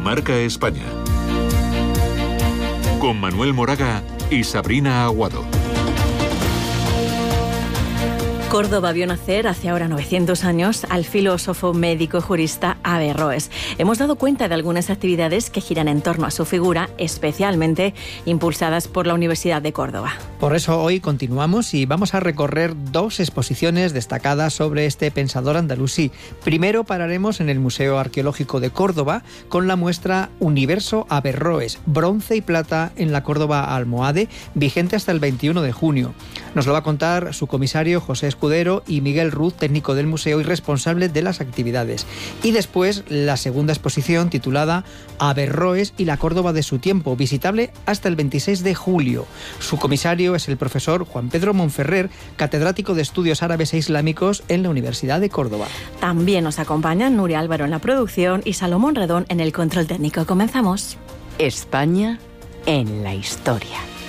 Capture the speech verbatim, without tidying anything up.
Marca España. Con Manuel Moraga y Sabrina Aguado. Córdoba vio nacer hace ahora novecientos años al filósofo, médico y jurista Averroes. Hemos dado cuenta de algunas actividades que giran en torno a su figura, especialmente impulsadas por la Universidad de Córdoba. Por eso hoy continuamos y vamos a recorrer dos exposiciones destacadas sobre este pensador andalusí. Primero pararemos en el Museo Arqueológico de Córdoba con la muestra Universo Averroes, bronce y plata en la Córdoba almohade, vigente hasta el veintiuno de junio. Nos lo va a contar su comisario José Escudero y Miguel Ruz, técnico del museo y responsable de las actividades. Y después la segunda exposición titulada Averroes y la Córdoba de su tiempo, visitable hasta el veintiséis de julio. Su comisario es el profesor Juan Pedro Monferrer, catedrático de Estudios Árabes e Islámicos en la Universidad de Córdoba. También nos acompañan Nuria Álvaro en la producción y Salomón Redón en el control técnico. Comenzamos. España en la historia.